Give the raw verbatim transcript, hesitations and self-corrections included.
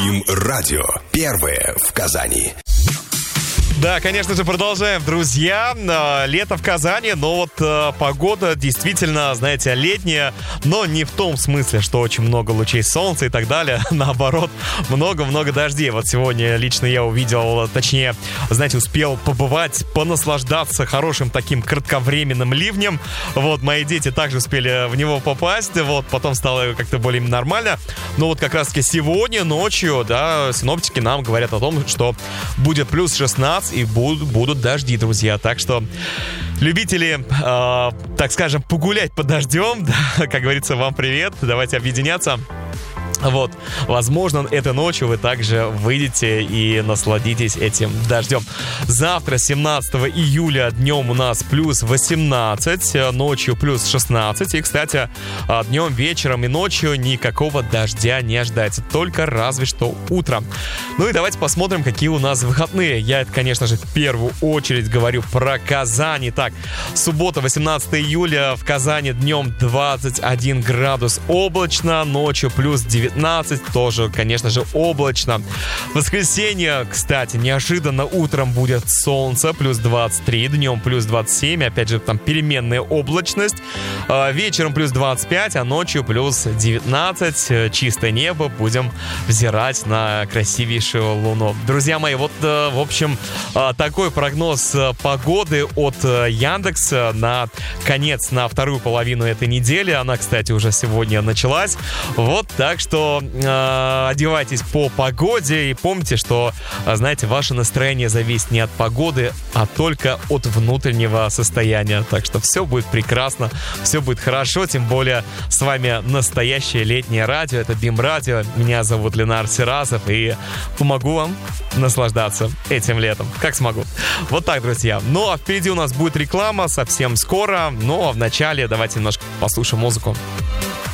БИМ-радио. Первое в Казани. Да, конечно же, продолжаем, друзья. Лето в Казани, но вот э, погода действительно, знаете, летняя, но не в том смысле, что очень много лучей солнца и так далее. Наоборот, много-много дождей. Вот сегодня лично я увидел, точнее, знаете, успел побывать, понаслаждаться хорошим таким кратковременным ливнем. Вот, мои дети также успели в него попасть, вот, потом стало как-то более нормально. Но вот как раз-таки сегодня ночью, да, синоптики нам говорят о том, что будет плюс шестнадцать, и будут, будут дожди, друзья. Так что любители, э, так скажем, погулять под дождем, да, как говорится, вам привет. Давайте объединяться. Вот, возможно, этой ночью вы также выйдете и насладитесь этим дождем. Завтра, семнадцатого июля, днем у нас плюс восемнадцать, ночью плюс шестнадцать. И, кстати, днем, вечером и ночью никакого дождя не ожидается, только разве что утром. Ну и давайте посмотрим, какие у нас выходные. Я это, конечно же, в первую очередь говорю про Казань. Итак, суббота, восемнадцатого июля, в Казани днем двадцать один градус облачно, ночью плюс девятнадцать. Тоже, конечно же, облачно. Воскресенье, кстати, неожиданно утром будет солнце, плюс двадцать три, днем плюс двадцать семь, опять же, там переменная облачность. Вечером плюс двадцать пять, а ночью плюс девятнадцать. Чистое небо, будем взирать на красивейшую луну. Друзья мои, вот, в общем, такой прогноз погоды от Яндекса на конец, на вторую половину этой недели. Она, кстати, уже сегодня началась. Вот, так что что э, одевайтесь по погоде и помните, что, знаете, ваше настроение зависит не от погоды, а только от внутреннего состояния. Так что все будет прекрасно, все будет хорошо, тем более с вами настоящее летнее радио, это БИМ-радио. Меня зовут Ленар Сиразов и помогу вам наслаждаться этим летом, как смогу. Вот так, друзья. Ну, а впереди у нас будет реклама совсем скоро, но вначале давайте немножко послушаем музыку.